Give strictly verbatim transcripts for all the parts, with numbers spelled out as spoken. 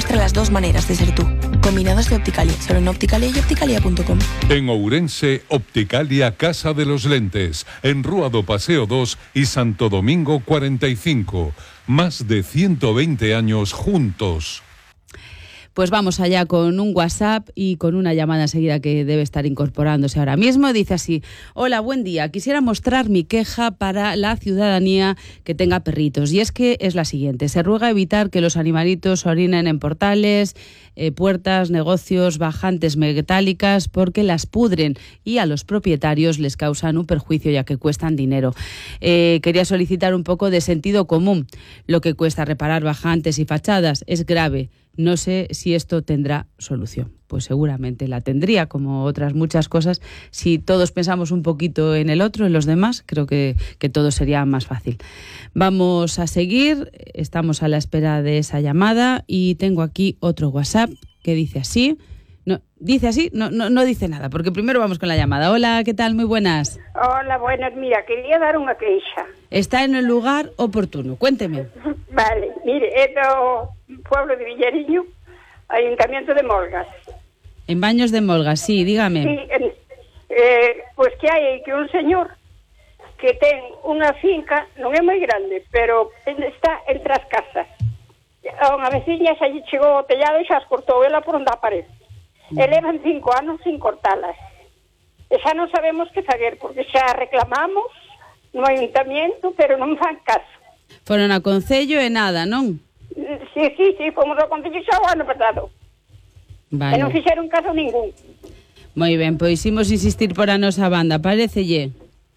demuestra las dos maneras de ser tú. Combinados de Opticalia, solo en Opticalia y opticalia punto com. En Ourense, Opticalia Casa de los Lentes, en Rúa do Paseo dos y Santo Domingo cuarenta y cinco. Más de ciento veinte años juntos. Pues vamos allá con un WhatsApp y con una llamada enseguida que debe estar incorporándose ahora mismo. Dice así: hola, buen día. Quisiera mostrar mi queja para la ciudadanía que tenga perritos. Y es que es la siguiente. Se ruega evitar que los animalitos orinen en portales, eh, puertas, negocios, bajantes metálicas, porque las pudren y a los propietarios les causan un perjuicio ya que cuestan dinero. Eh, quería solicitar un poco de sentido común. Lo que cuesta reparar bajantes y fachadas es grave. No sé si esto tendrá solución. Pues seguramente la tendría, como otras muchas cosas. Si todos pensamos un poquito en el otro, en los demás, creo que, que todo sería más fácil. Vamos a seguir, estamos a la espera de esa llamada y tengo aquí otro WhatsApp que dice así. No, dice así, no, no, no dice nada, porque primero vamos con la llamada. Hola, ¿qué tal? Muy buenas. Hola, buenas. Mira, quería dar unha queixa. Está en el lugar oportuno, cuénteme. Vale, mire, é do pueblo de Villariño, Ayuntamiento de Molgas. En Baños de Molgas, sí, dígame. Sí, en, eh, pues que hai que un señor que ten unha finca, non é moi grande, pero está entre as casas. A unha veciña xa lle chegou o tellado e xa as cortou ela por onde aparece. E levan cinco anos sin cortalas. E xa non sabemos que fazer, porque xa reclamamos no ayuntamiento, pero non fan caso. Foron a Concello e nada, non? Sí, sí, sí, fomos ao Concello xa o ano pasado. Vale. E non fixeron caso ningún. Moi ben, pois imos insistir por a nosa banda, parecelle?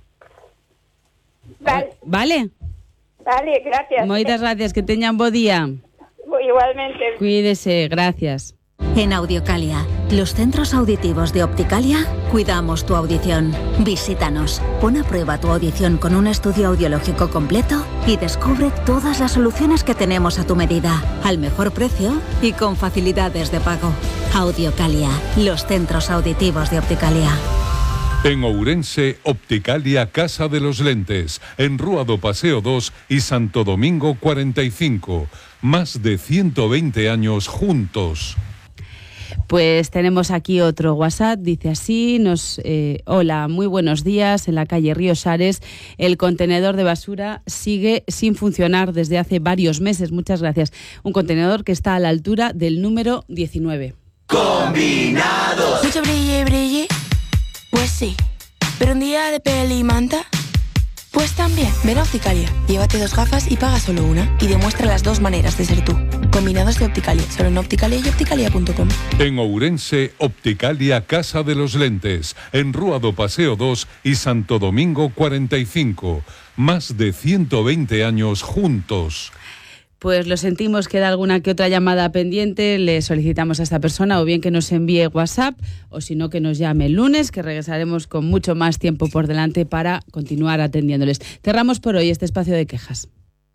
Vale. Vale? Vale, gracias. Moitas gracias, que teñan bo día. Igualmente. Cuídese, gracias. En Audiocalia, los centros auditivos de Opticalia, cuidamos tu audición. Visítanos, pon a prueba tu audición con un estudio audiológico completo y descubre todas las soluciones que tenemos a tu medida, al mejor precio y con facilidades de pago. Audiocalia, los centros auditivos de Opticalia. En Ourense, Opticalia Casa de los Lentes, en Rúa do Paseo dos y Santo Domingo cuarenta y cinco. Más de ciento veinte años juntos. Pues tenemos aquí otro WhatsApp, dice así, nos eh, hola, muy buenos días, en la calle Río Sares el contenedor de basura sigue sin funcionar desde hace varios meses, muchas gracias. Un contenedor que está a la altura del número diecinueve. Combinados. Mucho brille, brille. Pues sí, pero un día de peli y manta, pues también. Ven a Opticalia, llévate dos gafas y paga solo una. Y demuestra las dos maneras de ser tú. Combinados de Opticalia, solo en Opticalia y opticalia punto com. En Ourense, Opticalia Casa de los Lentes, en Rúa do Paseo dos y Santo Domingo cuarenta y cinco. Más de ciento veinte años juntos. Pues lo sentimos, queda alguna que otra llamada pendiente, le solicitamos a esta persona o bien que nos envíe WhatsApp o si no que nos llame el lunes, que regresaremos con mucho más tiempo por delante para continuar atendiéndoles. Cerramos por hoy este espacio de quejas.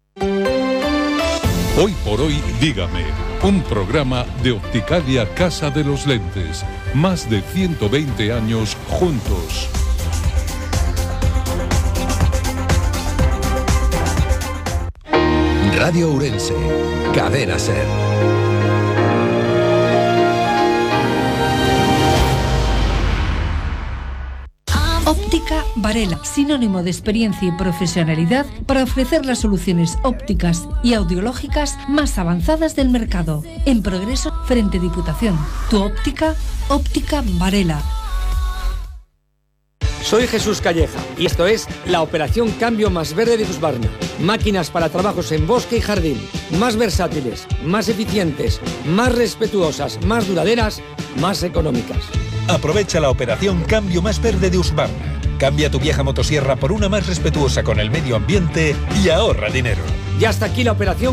Hoy por hoy, dígame, un programa de Opticalia Casa de los Lentes, más de ciento veinte años juntos. Radio Ourense, Cadena Ser. Óptica Varela, sinónimo de experiencia y profesionalidad para ofrecer las soluciones ópticas y audiológicas más avanzadas del mercado. En Progreso, frente Diputación. Tu óptica, Óptica Varela. Soy Jesús Calleja y esto es la operación Cambio Más Verde de Husqvarna. Máquinas para trabajos en bosque y jardín, más versátiles, más eficientes, más respetuosas, más duraderas, más económicas. Aprovecha la operación Cambio Más Verde de Husqvarna. Cambia tu vieja motosierra por una más respetuosa con el medio ambiente y ahorra dinero. Y hasta aquí la operación